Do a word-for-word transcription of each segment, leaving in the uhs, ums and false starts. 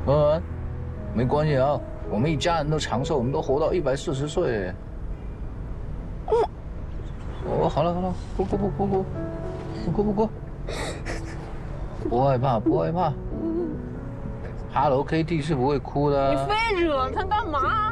文文，没关系啊，我们一家人都长寿，我们都活到一百四十岁。嗯。哦，好了好了，不哭不哭不，不哭不哭，不害怕不害怕。Hello Kitty 是不会哭的。 你非惹他干嘛？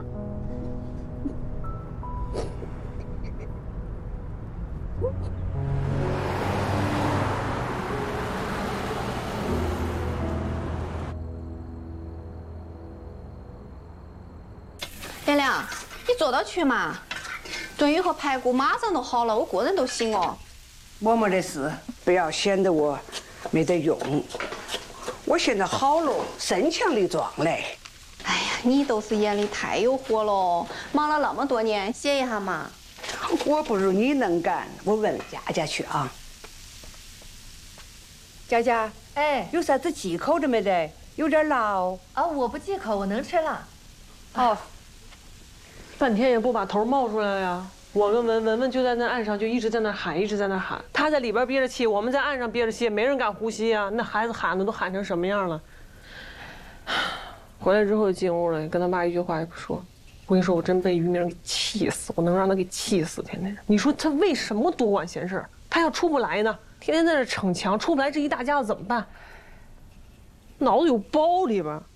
亮亮，你坐到去嘛？炖鱼和排骨马上都好了，我个人都行哦。 我没得事，不要显得我没得用。我现在好了，身强力壮嘞。 哎呀，你都是眼里太有活了，忙了那么多年，歇一下嘛。 我不如你能干，我问佳佳去啊。佳佳， 哎， 有啥子忌口的没得？有点老。 啊，我不忌口，我能吃了。 哦。半天也不把头冒出来呀！我跟文文文就在那岸上，就一直在那喊，一直在那喊。他在里边憋着气，我们在岸上憋着气，没人敢呼吸呀。那孩子喊的都喊成什么样了？回来之后进屋了，跟他妈一句话也不说。我跟你说，我真被于明给气死，我能让他给气死！天天，你说他为什么多管闲事？他要出不来呢，天天在那逞强，出不来，这一大家子怎么办？脑子有包里边。